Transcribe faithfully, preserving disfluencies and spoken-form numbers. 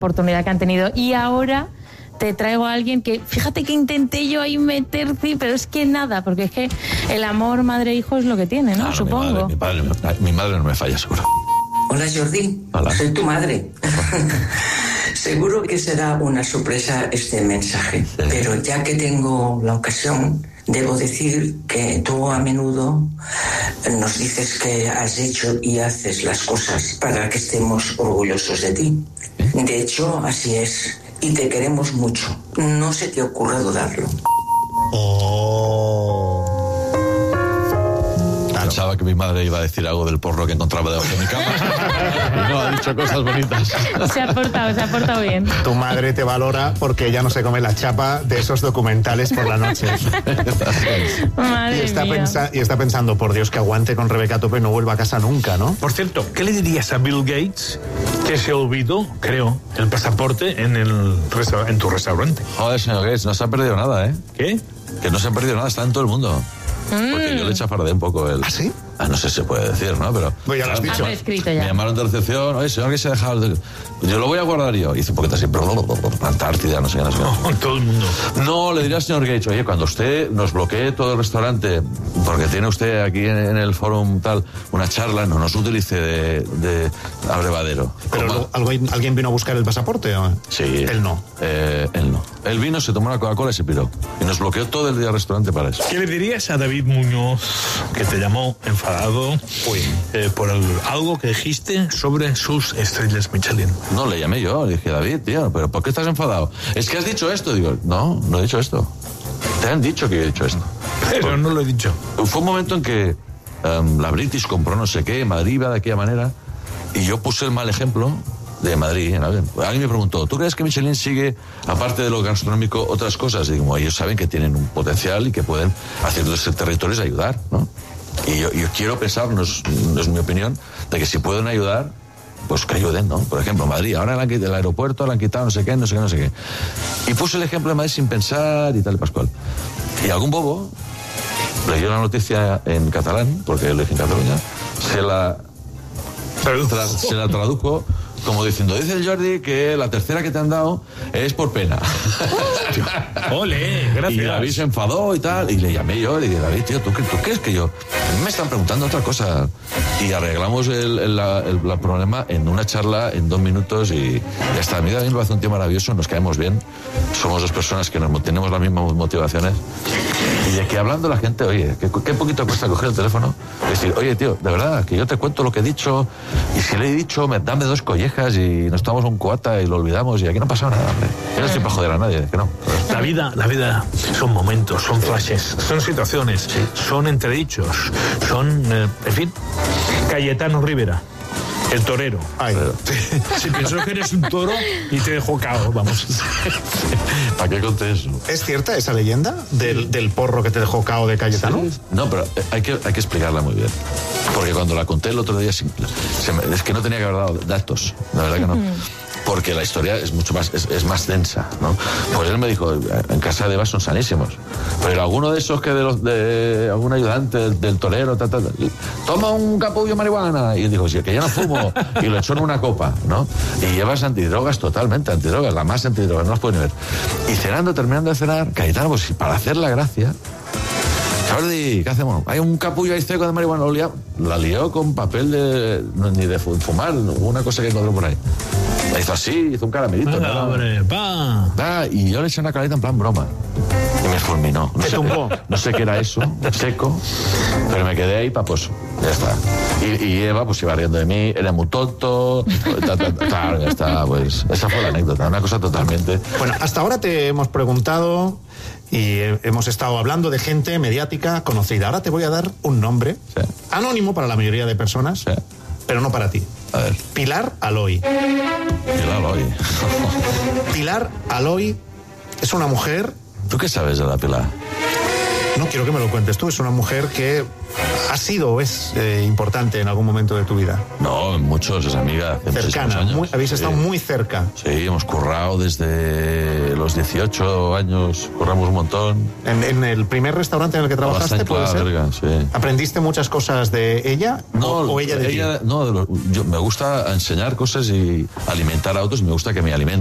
oportunidad que han tenido. Y ahora te traigo a alguien que, fíjate que intenté yo ahí meter, sí, pero es que nada, porque es que el amor madre-hijo es lo que tiene, ¿no? Claro, Supongo. Mi madre, mi, padre, mi madre no me falla, seguro. Hola, Jordi. Hola. Soy tu madre. Seguro que será una sorpresa este mensaje, sí. Pero ya que tengo la ocasión, debo decir que tú a menudo nos dices que has hecho y haces las cosas para que estemos orgullosos de ti. De hecho, así es. Y te queremos mucho. No se te ocurra dudarlo. Oh. Pensaba que mi madre iba a decir algo del porro que encontraba debajo de mi cama. Y no, ha dicho cosas bonitas. Se ha portado, se ha portado bien. Tu madre te valora porque ella no se come la chapa de esos documentales por la noche. Madre y, está mía. pensa- y está pensando, por Dios, que aguante con Rebeca a tope y no vuelva a casa nunca, ¿no? Por cierto, ¿qué le dirías a Bill Gates que se olvidó, creo, el pasaporte en, el resta- en tu restaurante? Joder, señor Gates, no se ha perdido nada, ¿eh? ¿Qué? Que no se ha perdido nada, está en todo el mundo. Porque yo le chafardé un poco el... ¿Ah, sí? Ah, no sé si se puede decir, ¿no? Pero... Pues ya lo has dicho. Ah, escrito Me ya. llamaron de recepción, oye, señor, que se ha dejado... el- Yo lo voy a guardar yo. Y dice, porque está siempre... Antártida, no sé qué, no sé qué. Oh, todo el mundo. No, le diría al señor Gates, oye, cuando usted nos bloquee todo el restaurante, porque tiene usted aquí en, en el fórum tal, una charla, no nos utilice de, de abrevadero. Pero Coma. luego, ¿algo- ¿alguien vino a buscar el pasaporte? ¿O? Sí. Él no. Eh, él no. Él vino, se tomó una Coca-Cola y se piró. Y nos bloqueó todo el día el restaurante para eso. ¿Qué le dirías a David Muñoz, que te llamó enfadado eh, por el- algo que dijiste sobre sus estrellas Michelin? No, le llamé yo, le dije, David, tío, ¿pero por qué estás enfadado? Es que has dicho esto. Digo, no, no he dicho esto. Te han dicho que he dicho esto. Pero no lo he dicho. Fue un momento en que um, la British compró no sé qué, Madrid iba de aquella manera, y yo puse el mal ejemplo de Madrid. En alguien, alguien me preguntó, ¿tú crees que Michelin sigue, aparte de lo gastronómico, otras cosas? Y digo, ellos saben que tienen un potencial y que pueden hacer los territorios ayudar, ¿no? Y yo, yo quiero pensar, no es, no es mi opinión, de que si pueden ayudar, pues que ayuden, ¿no? Por ejemplo, Madrid, ahora le han quitado el aeropuerto, le han quitado no sé qué, no sé qué, no sé qué. Y puse el ejemplo de Madrid sin pensar y tal, Pascual. Y algún bobo leyó la noticia en catalán, porque lo dije en Cataluña, se la, tra- se la tradujo como diciendo, dice el Jordi que la tercera que te han dado es por pena. Ole, gracias. Y David se enfadó y tal, y le llamé yo, y le dije, David, tío, ¿tú, qué- ¿tú crees que yo? A mí me están preguntando otra cosa. Y arreglamos el, el, la- el- el problema en una charla, en dos minutos, y ya está. A mí David me parece un tío maravilloso, nos caemos bien, somos dos personas que nos, tenemos las mismas motivaciones. Y de que hablando la gente, oye, que, que poquito cuesta coger el teléfono y decir, oye, tío, de verdad, que yo te cuento lo que he dicho, y si le he dicho, me, dame dos collejas y nos tomamos un coata y lo olvidamos, y aquí no ha pasado nada, hombre. Yo no estoy para joder a nadie, que no. La vida, la vida son momentos, son flashes, son situaciones, son entredichos, son, eh, en fin, Cayetano Rivera, el torero. Ay. Si pienso que eres un toro y te dejo cao, vamos. ¿Para qué conté eso? ¿Es cierta esa leyenda del, del porro que te dejó cao de Cayetano? Sí. No, pero hay que, hay que explicarla muy bien. Porque cuando la conté el otro día, se me- es que no tenía que haber dado datos, la verdad que no. Porque la historia es mucho más, es, es más densa, ¿no? Pues él me dijo, en casa de Eva son sanísimos. Pero alguno de esos que de los, de algún ayudante del, del torero, ta, ta, ta, toma un capullo de marihuana. Y dijo, sí, que yo no fumo. Y lo echó en una copa, ¿no? Y llevas antidrogas totalmente, antidrogas, la más antidrogas, no las pueden ver. Y cenando, terminando de cenar, Cayetano, pues para hacer la gracia, Jordi, ¿qué hacemos? Hay un capullo ahí seco de marihuana, lo lia- la lió con papel de, no, ni de fu- fumar, una cosa que encontró por ahí. La hizo así, hizo un caramelito. Venga, ¿no? hombre, pa. Ah, y yo le eché una carita en plan broma. Y me fulminó. No Te sé, tumbó. no sé qué era eso, seco, pero me quedé ahí paposo. Ya está. Y, y Eva pues iba riendo de mí, era muy tonto. Ta, ta, ta, claro, ya está, pues. Esa fue la anécdota, una cosa totalmente. Bueno, hasta ahora te hemos preguntado y eh, hemos estado hablando de gente mediática conocida. Ahora te voy a dar un nombre, Sí. anónimo para la mayoría de personas, Sí. pero no para ti. A ver, Pilar Aloy. Pilar hoy. Pilar Aloy es una mujer... ¿Tú qué sabes de la Pilar? Bueno, quiero que me lo cuentes tú. Es una mujer que ha sido o es eh, importante en algún momento de tu vida. No, muchos, es amiga. Hace Cercana, años. muy, habéis estado sí. muy cerca. Sí, hemos currado desde los dieciocho años, curramos un montón. En, en el primer restaurante en el que trabajaste, ¿puede ser? Verga, sí. ¿Aprendiste muchas cosas de ella No, o, o ella de ella, ti? no, de lo- yo, me gusta enseñar cosas y alimentar a otros, me gusta que me alimenten.